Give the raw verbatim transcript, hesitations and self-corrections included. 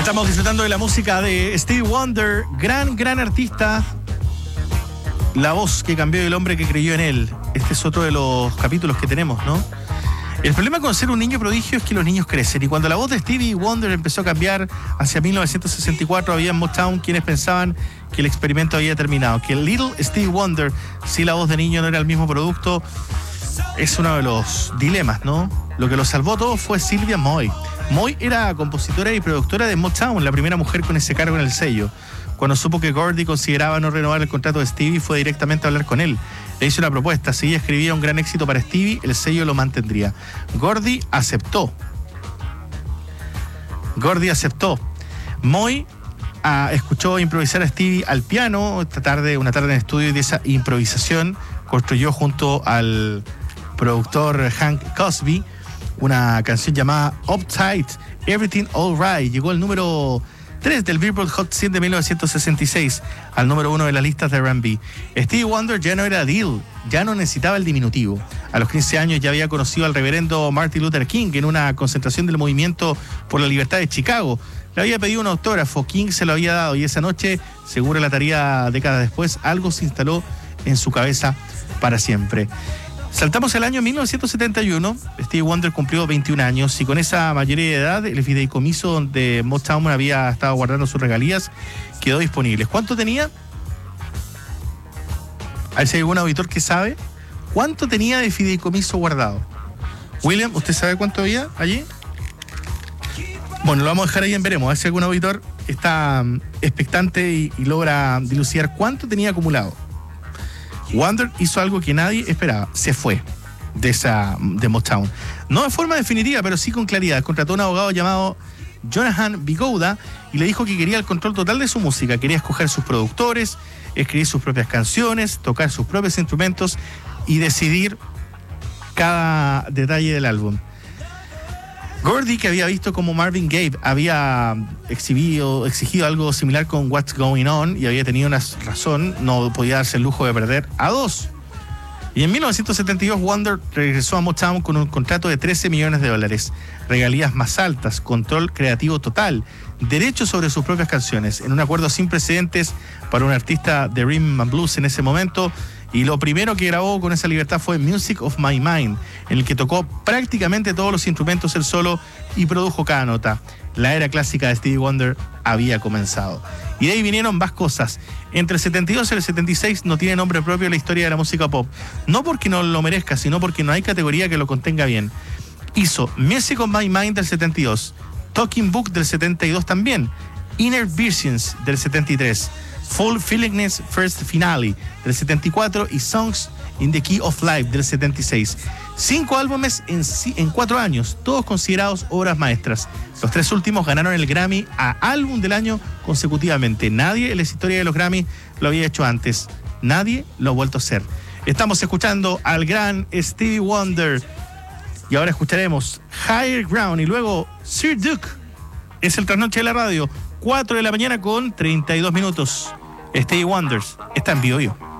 Estamos disfrutando de la música de Stevie Wonder, gran, gran artista. La voz que cambió y el hombre que creyó en él. Este es otro de los capítulos que tenemos, ¿no? El problema con ser un niño prodigio es que los niños crecen. Y cuando la voz de Stevie Wonder empezó a cambiar hacia mil novecientos sesenta y cuatro, había en Motown quienes pensaban que el experimento había terminado. Que el Little Stevie Wonder, si la voz de niño no era el mismo producto, es uno de los dilemas, ¿no? Lo que lo salvó todo fue Sylvia Moy. Moy era compositora y productora de Motown, la primera mujer con ese cargo en el sello. Cuando supo que Gordy consideraba no renovar el contrato de Stevie, fue directamente a hablar con él. Le hizo una propuesta. Si ella escribía un gran éxito para Stevie, el sello lo mantendría. Gordy aceptó. Gordy aceptó. Moy ah, escuchó improvisar a Stevie al piano esta tarde, una tarde en estudio, y de esa improvisación construyó junto al productor Hank Cosby una canción llamada Uptight, Everything All Right. Llegó al número tres del Billboard Hot cien de mil novecientos sesenta y seis, al número uno de las listas de R and B. Stevie Wonder ya no era Deal, ya no necesitaba el diminutivo. A los quince años ya había conocido al reverendo Martin Luther King en una concentración del movimiento por la libertad de Chicago. Le había pedido un autógrafo, King se lo había dado, y esa noche, según relataría décadas después, algo se instaló en su cabeza para siempre. Saltamos al año mil novecientos setenta y uno, Stevie Wonder cumplió veintiún años y con esa mayoría de edad el fideicomiso donde Motown había estado guardando sus regalías quedó disponible. ¿Cuánto tenía? A ver si hay algún auditor que sabe. ¿Cuánto tenía de fideicomiso guardado? William, ¿usted sabe cuánto había allí? Bueno, lo vamos a dejar ahí en veremos. A ver si algún auditor está expectante y, y logra dilucidar cuánto tenía acumulado. Wonder hizo algo que nadie esperaba. Se fue de esa de Motown. No de forma definitiva, pero sí con claridad. Contrató a un abogado llamado Jonathan Bigouda y le dijo que quería el control total de su música. Quería escoger sus productores, escribir sus propias canciones, tocar sus propios instrumentos y decidir cada detalle del álbum. Gordy, que había visto como Marvin Gaye había exhibido, exigido algo similar con What's Going On y había tenido una razón, no podía darse el lujo de perder a dos. Y en mil novecientos setenta y dos Wonder regresó a Motown con un contrato de trece millones de dólares, regalías más altas, control creativo total, derechos sobre sus propias canciones, en un acuerdo sin precedentes para un artista de rhythm and blues en ese momento. Y lo primero que grabó con esa libertad fue Music of My Mind, en el que tocó prácticamente todos los instrumentos él solo y produjo cada nota. La era clásica de Stevie Wonder había comenzado. Y de ahí vinieron más cosas. Entre el setenta y dos y el setenta y seis no tiene nombre propio la historia de la música pop. No porque no lo merezca, sino porque no hay categoría que lo contenga bien. Hizo Music of My Mind del setenta y dos, Talking Book del setenta y dos también, Inner Visions del setenta y tres, Full Feelingness First Finale del setenta y cuatro y Songs in the Key of Life del setenta y seis. Cinco álbumes en, en cuatro años, todos considerados obras maestras. Los tres últimos ganaron el Grammy a Álbum del Año consecutivamente. Nadie en la historia de los Grammy lo había hecho antes. Nadie lo ha vuelto a hacer. Estamos escuchando al gran Stevie Wonder. Y ahora escucharemos Higher Ground y luego Sir Duke. Es el trasnoche de la radio. cuatro de la mañana con treinta y dos minutos. Stevie Wonder está en Vivo Vivo.